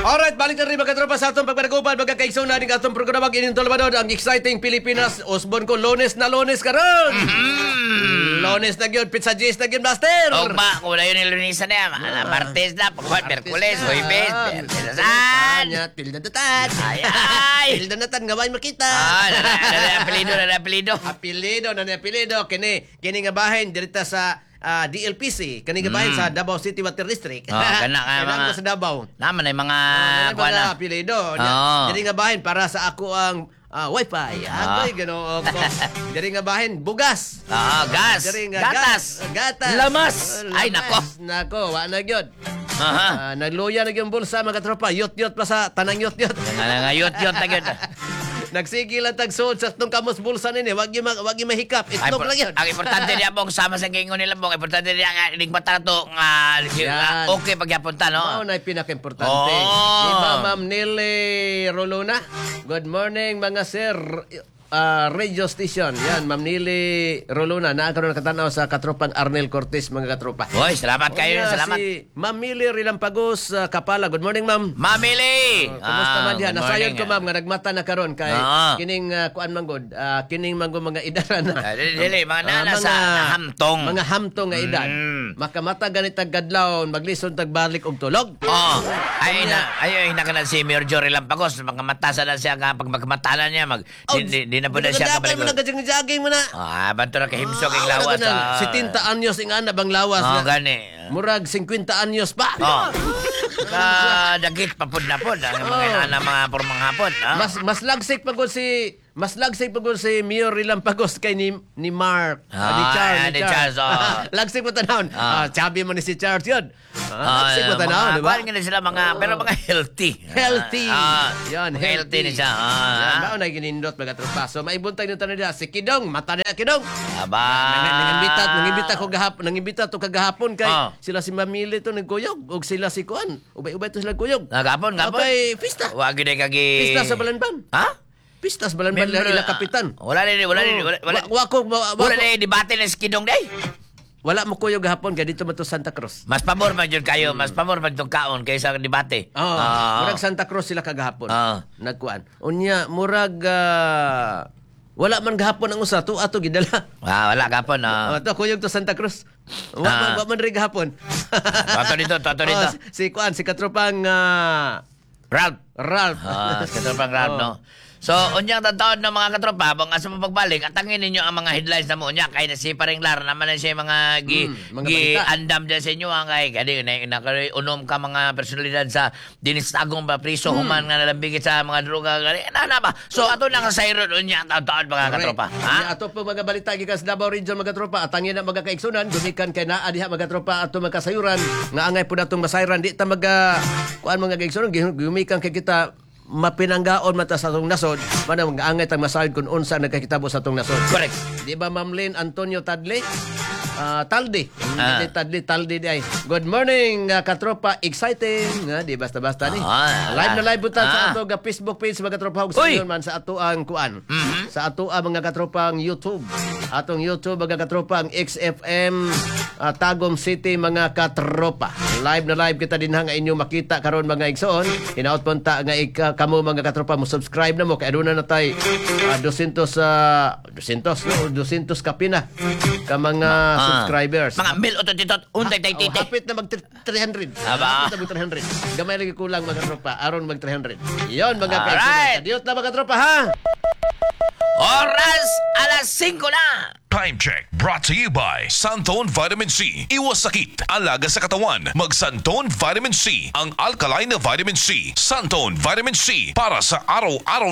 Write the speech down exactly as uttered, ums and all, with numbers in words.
Alright, balik na rin mga tropa sa atong pagpanagupan, mga kaigsunan ng atong programa ining tolbadod ang exciting Pilipinas. Osbon ko, Lones na Lones karon. Mm-hmm. Lones na gyud, pizza G's na gyud, master. O ba, kung na yun yung lunisa na yan. Ah. Martes na, pagkuhan, Merkules, Huwebes, Bertesan. Tilda datan. Ay, ay. Tilda datan, gamay makita. Ah, na apelido, na apelido. Apelido, na apelido. Kini, kini nga bahin, dirita sa Uh, D L P C, kanina mm. bahin sa Davao City Water District. Oh, kana ka mga... sa Davao. Naman ay mga... Uh, mga apelido. Oh. Diri nga bahin para sa ako ang uh, wifi. Oh. Agoy, gano'n. Diri nga bahin, bugas. Oh, gas. Diri nga gatas. Gatas. Lamas. Lamas. Ay, nako. Nako, wa na gyud. Uh, Aha. nagluya na yung bulsa, mga tropa. Yot-yot pa sa tanang yot-yot. Ngayot-yot na gyud. Nagsige lang tagsuod sa itong kamos bulsa nini. Wag yung, wag yung mahikap. Itlog lang yun. Ang importante niya mong sama sa gingon nila mong. Importante niya nga, inig mata na to nga, uh, okay pagyapunta, no? Oo, na pinaka-importante. Oh. Di ba, Ma'am Nili Rolona? Good morning, mga sir. Uh, radio station. Yan, Ma'am Nili Rolona. Naakaroon na katanaw sa katropang Arnel Cortez, mga katropa. Hoy, salamat kayo. Una, Salamat. Si Ma'am Mili Rilampagos uh, Kapala. Good morning, Ma'am. Mamili! Uh, kumusta Ah, man diyan? good Nasayon morning, ko, Ma'am, nga nagmata na karon kay Ah. kining uh, kuan manggod. Uh, kining manggo mga edara na. Ah, dili, dili, mga Ah, nana sa hamtong. Mga hamtong nga edad. Mm. Makamata ganit tag gadlaw, maglison tag balik og tulog. Oh, ay na, ay ay na kana si Mayor Jory Lampagos, magkamatasan na siya nga pag magkamatanan niya mag Oh, di, di, di na po na siya kabalik. kabalik. Mo na jogging mo na. Ah, banto na kahimsok Ah, ang lawas. wala ka nang setenta anyos ing ana bang lawas Oh, na. gani. Murag fifty anyos pa. Oh. Ka dagit papud na pod ang mga Oh. ana mga pormang hapon. Ah. Mas mas lagsik pagod si mas lagsik pagod si Mayor Rilampagos kay ni ni Mark. Ah, ni Charles. ah, ni Charles, oh. Lagsik mo tanawon. Ah. Ah, sabi mo ni si Charles yun. Ah, Ah, lagsik mo tanawon, di ba? Kuan nga sila mga pero mga healthy. Healthy. Ah, Yan, healthy ni siya. Yan, Ah. bao na ginindot mga tropa. So maibuntag nito na dia si Kidong, mata na Kidong. Aba. Nangimbita, nangimbita ko gahapon, nangimbita to kagahapon kay Ah. sila si Mamili to nagkuyog ug sila si Kuan. Ubay-ubay to sila kuyog. Nagapon, gapon. Okay, pista. Wa gid kagi. Pista sa Balanban. Ha? Pista sa Balanban Member- ila kapitan. Wala ni wala ni wala wala. Wa ko wa, wa, Wala ko- ni debate ni skidong day. wala mo kuyog gahapon kay dito man to Santa Cruz. Mas pabor man jud kayo, mas pabor man tong kaon kaysa debate. Oh, Ah. murag Santa Cruz sila kagahapon. Ah. Nagkuan. Unya murag ah, wala man gahapon ang usa to ato gidala. Ah, wala gapon. Oh, Ah. to kuyog to Santa Cruz. Wa Ah. man wa man rin gahapon. Ato dito, ato dito. Oh, si Kuan si katropang ah, Ralph. Ralph. Ah, katropang Ralph, no? So, unyang tataon ng mga katropa, bang asa mo pagbalik, atangin ninyo ang mga headlines na mo unya, kay na si paring Lar, naman na siya mga gi, Mm, mga gi balita. andam dyan sa inyo, ang kay, kadi, na, na, unom ka mga personalidad sa dinistagong ba, priso, Mm. human nga nalambigit sa mga droga, kadi, na, na ba? So, ato na nga sayron, unya, tataon mga katropa, Correct. ha? Nya, ato po mga balita gikan sa Davao Region mga tropa atangin na mga kaigsunan gumikan kay naa diha mga tropa ato magkasayuran nga angay po natong masayran di ta maga kuan mga kaigsunan gumikan kay kita mapinanggaon mata sa atong nasod manang angay tang masayod kun unsa nagkakitabo sa atong nasod. Correct. Di ba Ma'am Lynn Antonio Tadle? Ah, Talde. Ah. Hindi Tadle, Talde di ay. Good morning, uh, katropa. Exciting. Nga, di basta-basta ni. Ah, live na live butan sa ah. ato ga Facebook page mga katropa. Hug Uy! sa man sa ato ang kuan. Mhm. Sa ato ang mga katropang YouTube. Atong YouTube mga katropang X F M ah, Tagum City mga katropa. Live na live kita din nga inyo makita karon mga igsoon. Hinaot punta nga ika, kamo mga katropa mo subscribe na mo kay aduna na tay uh, two hundred uh, two hundred no two hundred kapina ka mga Ah. subscribers. Mga mil o titot, untay tay Oh, titi. hapit na mag three hundred. Aba. Hapit na mag three hundred. Gamay lagi kulang mga tropa. Aron mag three hundred. Iyon mga Alright. kaigsoon. Diyot na mga tropa ha. Oras alas singko na. Time check brought to you by Santon Vitamin C. Iwas sakit, alaga sa katawan. Mag Santon Vitamin C, ang alkaline na vitamin C. Santon Vitamin C para sa araw-araw